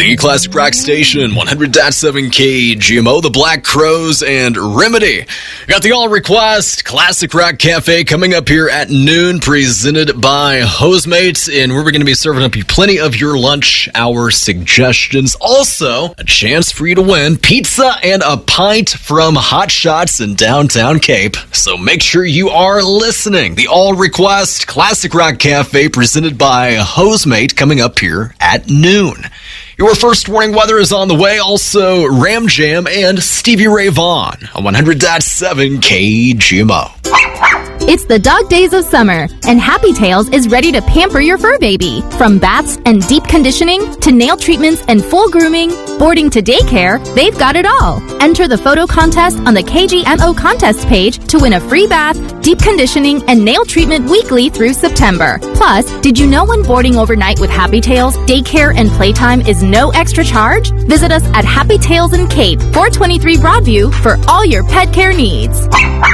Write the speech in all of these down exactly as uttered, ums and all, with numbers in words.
The Classic Rock Station, one hundred point seven K G M O, the Black Crowes, and Remedy. Got the All Request Classic Rock Cafe coming up here at noon, presented by Hostmates, and we're going to be serving up you plenty of your lunch hour suggestions. Also, a chance for you to win pizza and a pint from Hot Shots in downtown Cape. So make sure you are listening. The All Request Classic Rock Cafe, presented by Hostmate, coming up here at noon. Your first warning weather is on the way. Also, Ram Jam and Stevie Ray Vaughan on one hundred point seven K G M O. It's the dog days of summer, and Happy Tails is ready to pamper your fur baby. From baths and deep conditioning to nail treatments and full grooming, boarding to daycare, they've got it all. Enter the photo contest on the K G M O contest page to win a free bath, deep conditioning, and nail treatment weekly through September. Plus, did you know when boarding overnight with Happy Tails, daycare and playtime is no extra charge? Visit us at Happy Tails in Cape, four twenty-three Broadview, for all your pet care needs.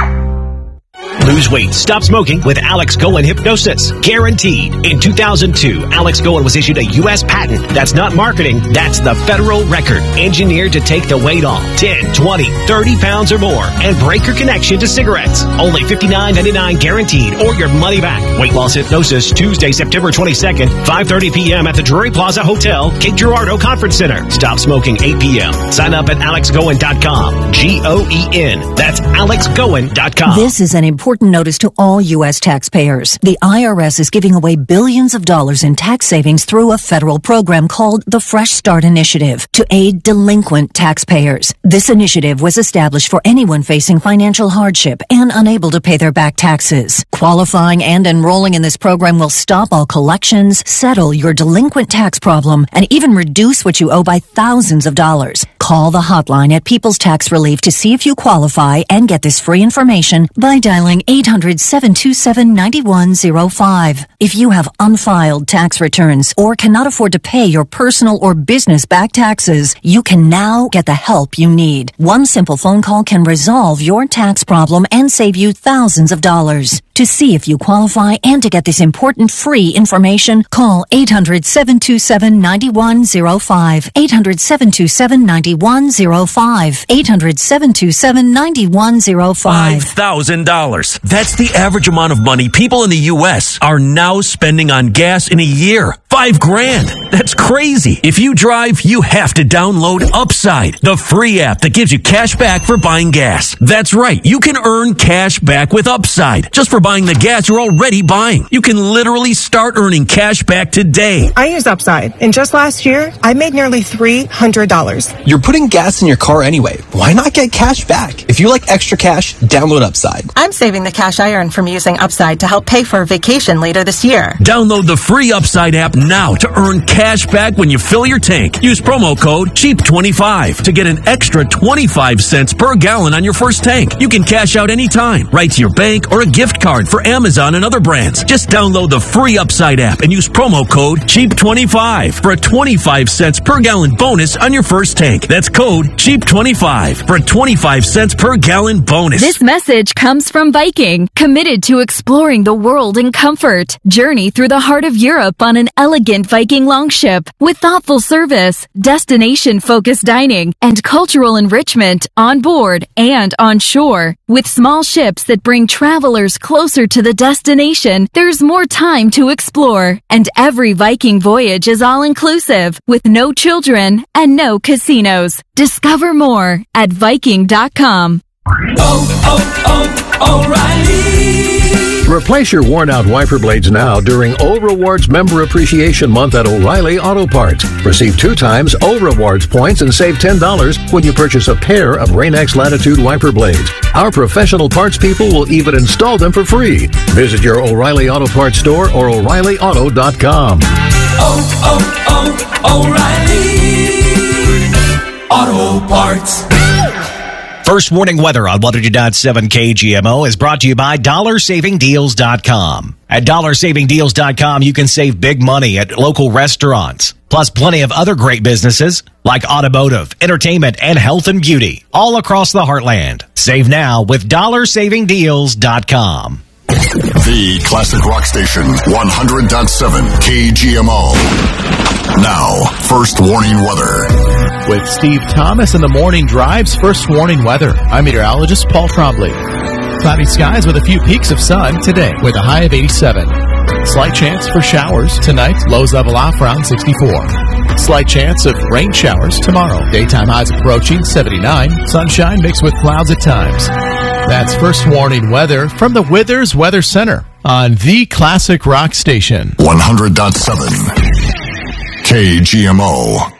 Lose weight, stop smoking with Alex Cohen Hypnosis. Guaranteed. In two thousand two, Alex Cohen was issued a U S patent. That's not marketing, that's the federal record. Engineered to take the weight off ten, twenty, thirty pounds or more and break your connection to cigarettes. Only fifty-nine ninety-nine guaranteed or your money back. Weight Loss Hypnosis, Tuesday, September twenty-second, five thirty p.m. at the Drury Plaza Hotel, Cape Girardeau Conference Center. Stop smoking eight p.m. Sign up at alex goen dot com. G O E N. That's alex goen dot com. This is an important notice to all U S taxpayers. The I R S is giving away billions of dollars in tax savings through a federal program called the Fresh Start Initiative to aid delinquent taxpayers. This initiative was established for anyone facing financial hardship and unable to pay their back taxes. Qualifying and enrolling in this program will stop all collections, settle your delinquent tax problem, and even reduce what you owe by thousands of dollars. Call the hotline at People's Tax Relief to see if you qualify and get this free information by dialing eight hundred, seven two seven, nine one zero five. If you have unfiled tax returns or cannot afford to pay your personal or business back taxes, you can now get the help you need. One simple phone call can resolve your tax problem and save you thousands of dollars. To see if you qualify and to get this important free information, call eight hundred, seven two seven, nine one zero five. eight hundred, seven two seven, nine one zero five. eight hundred, seven two seven, nine one zero five. five thousand dollars. That's the average amount of money people in the U S are now spending on gas in a year. Five grand. That's crazy. If you drive, you have to download Upside, the free app that gives you cash back for buying gas. That's right. You can earn cash back with Upside just for buying the gas you're already buying. You can literally start earning cash back today. I use Upside, and just last year, I made nearly three hundred dollars. You're putting gas in your car anyway. Why not get cash back? If you like extra cash, download Upside. I'm saving the cash I earn from using Upside to help pay for a vacation later this year. Download the free Upside app now to earn cash back when you fill your tank. Use promo code cheap twenty-five to get an extra twenty-five cents per gallon on your first tank. You can cash out anytime, right to your bank or a gift card for Amazon and other brands. Just download the free Upside app and use promo code cheap twenty-five for a twenty-five cents per gallon bonus on your first tank. That's code cheap twenty-five for a twenty-five cents per gallon bonus. This message comes from Viking, committed to exploring the world in comfort. Journey through the heart of Europe on an elegant Viking longship with thoughtful service, destination-focused dining, and cultural enrichment on board and on shore. With small ships that bring travelers closer to the destination, there's more time to explore. And every Viking voyage is all-inclusive, with no children and no casinos. Discover more at Viking dot com. Oh, oh, oh, O'Reilly! Replace your worn-out wiper blades now during O Rewards Member Appreciation Month at O'Reilly Auto Parts. Receive two times O Rewards points and save ten dollars when you purchase a pair of Rain-X Latitude wiper blades. Our professional parts people will even install them for free. Visit your O'Reilly Auto Parts store or O'Reilly Auto dot com. Oh, oh, oh, O'Reilly Auto Parts. First warning weather on one hundred point seven K G M O is brought to you by dollar saving deals dot com. At dollar saving deals dot com, you can save big money at local restaurants, plus plenty of other great businesses like automotive, entertainment, and health and beauty all across the heartland. Save now with dollar saving deals dot com. The Classic Rock Station, one hundred point seven K G M O. Now, First Warning Weather. With Steve Thomas in the Morning Drive's First Warning Weather, I'm meteorologist Paul Trombley. Cloudy skies with a few peaks of sun today with a high of eighty-seven. Slight chance for showers tonight, lows level off around sixty-four. Slight chance of rain showers tomorrow. Daytime highs approaching seventy-nine. Sunshine mixed with clouds at times. That's First Warning Weather from the Withers Weather Center on the Classic Rock Station. one hundred point seven K G M O.